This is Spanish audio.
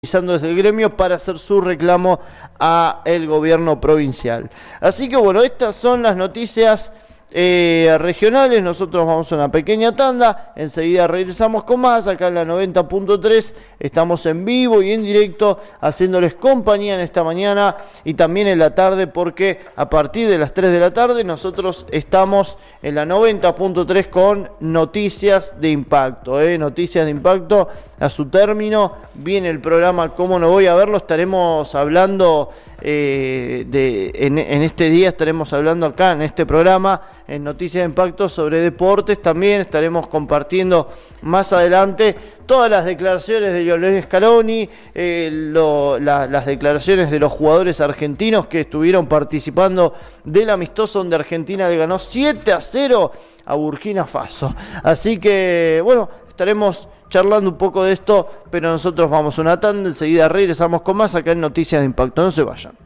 Desde el gremio para hacer su reclamo a el gobierno provincial. Así que bueno, estas son las noticias regionales. Nosotros vamos a una pequeña tanda, enseguida regresamos con más acá en la 90.3. Estamos en vivo y en directo haciéndoles compañía en esta mañana y también en la tarde, porque a partir de las 3 de la tarde nosotros estamos en la 90.3 con Noticias de Impacto. Noticias de Impacto a su término, viene el programa Cómo no voy a verlo. Estaremos hablando en este día, estaremos hablando acá en este programa en Noticias de Impacto sobre deportes. También estaremos compartiendo más adelante todas las declaraciones de Lionel Scaloni, las declaraciones de los jugadores argentinos que estuvieron participando del amistoso donde Argentina le ganó 7-0 a Burkina Faso. Así que bueno, estaremos charlando un poco de esto, pero nosotros vamos a una tanda, enseguida regresamos con más acá en Noticias de Impacto. No se vayan.